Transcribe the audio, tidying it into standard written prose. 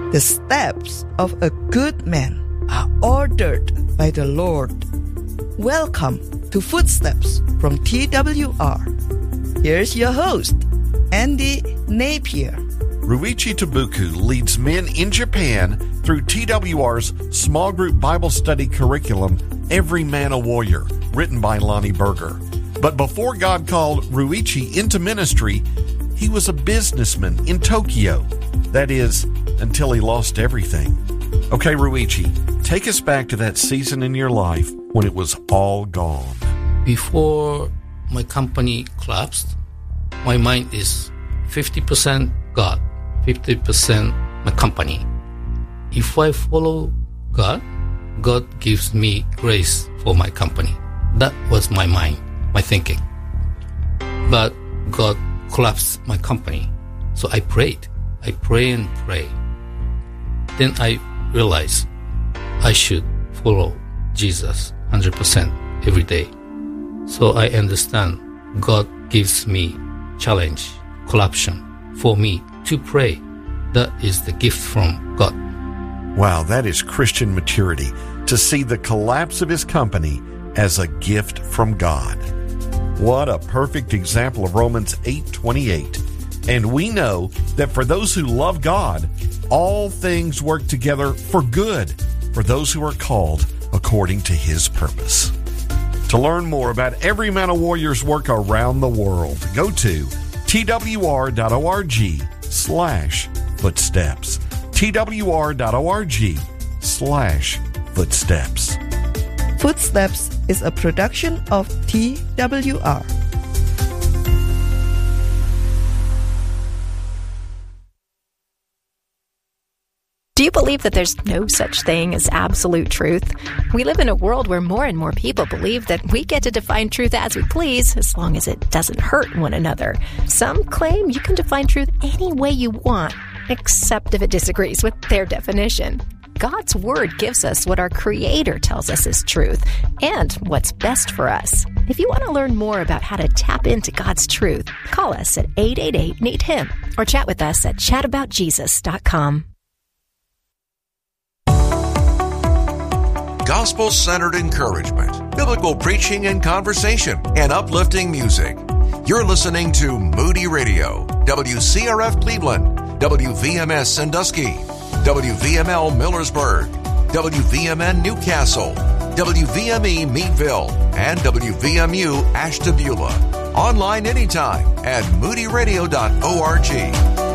The steps of a good man are ordered by the Lord. Welcome to Footsteps from TWR. Here's your host, Andy Napier. Ruichi Tabuku leads men in Japan through TWR's small group Bible study curriculum, Every Man a Warrior, written by Lonnie Berger. But before God called Ruichi into ministry, he was a businessman in Tokyo. That is, until he lost everything. Okay, Ruichi, take us back to that season in your life when it was all gone. Before my company collapsed, my mind is 50% God, 50% my company. If I follow God, God gives me grace for my company. That was my mind, my thinking. But God collapsed my company. So I prayed. I pray and pray. Then I realized I should follow Jesus 100% every day. So I understand God gives me challenge, collapsion for me to pray. That is the gift from God. Wow, that is Christian maturity, to see the collapse of his company as a gift from God. What a perfect example of Romans 8:28. And we know that for those who love God, all things work together for good, for those who are called according to his purpose. To learn more about Every Man a Warrior's work around the world, go to twr.org/footsteps. twr.org/footsteps. Footsteps is a production of TWR. Do you believe that there's no such thing as absolute truth? We live in a world where more and more people believe that we get to define truth as we please, as long as it doesn't hurt one another. Some claim you can define truth any way you want, except if it disagrees with their definition. God's Word gives us what our Creator tells us is truth and what's best for us. If you want to learn more about how to tap into God's truth, call us at 888-NEED-HIM or chat with us at chataboutjesus.com. Gospel-centered encouragement, biblical preaching and conversation, and uplifting music. You're listening to Moody Radio, WCRF Cleveland, WVMS Sandusky, WVML Millersburg, WVMN Newcastle, WVME Meadville, and WVMU Ashtabula. Online anytime at moodyradio.org.